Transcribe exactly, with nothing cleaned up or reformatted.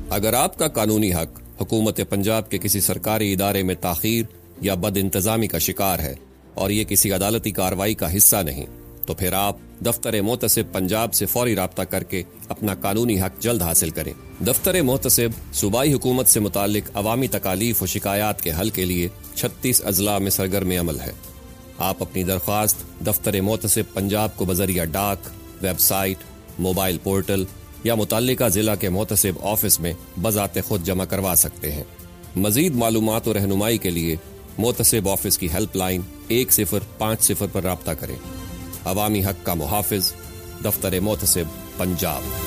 अगर आपका कानूनी हक हुकूमत पंजाब के किसी सरकारी इदारे में ताखीर या बद इंतजामी का शिकार है और ये किसी अदालती कार्रवाई का हिस्सा नहीं, तो फिर आप दफ्तर मोहतसिब पंजाब से फौरी राब्ता करके अपना कानूनी हक जल्द हासिल करें। दफ्तर मोहतसिब सूबाई हुकूमत से मुतालिक अवामी तकालीफ और शिकायत के हल के लिए छत्तीस अजला में सरगर्म अमल है। आप अपनी दरख्वास्त दफ्तर मोहतसिब पंजाब को बजरिया डाक, वेबसाइट, मोबाइल पोर्टल या मुतल्लिका जिला के मोहतसिब ऑफिस में बजाते खुद जमा करवा सकते हैं। मजीद मालूमात और रहनुमाई के लिए मोहतसिब ऑफिस की हेल्पलाइन एक सिफर पाँच सिफर पर राब्ता करें। अवामी हक का मुहाफिज, दफ्तर मोहतसिब पंजाब।